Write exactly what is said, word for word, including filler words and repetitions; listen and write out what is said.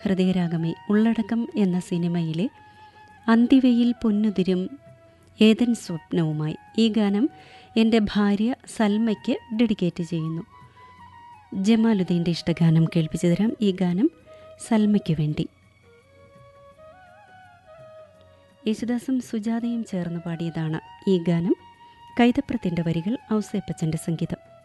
ഹൃദയരാഗമേ ഉള്ളടക്കം എന്ന സിനിമയിലെ അന്തിവയിൽ പൊന്നുതിരും ഏതൻ സ്വപ്നവുമായി. ഈ ഗാനം എൻ്റെ ഭാര്യ സൽമയ്ക്ക് ഡെഡിക്കേറ്റ് ചെയ്യുന്നു. ജമാലുദ്ദീൻ്റെ ഇഷ്ടഗാനം കേൾപ്പിച്ചു തരാം. ഈ ഗാനം സൽമയ്ക്ക് വേണ്ടി. യേശുദാസും സുജാതയും ചേർന്ന് പാടിയതാണ് ഈ ഗാനം. കൈതപ്രത്തിൻ്റെ വരികൾ ഔസേപ്പച്ചൻ്റെ സംഗീതം.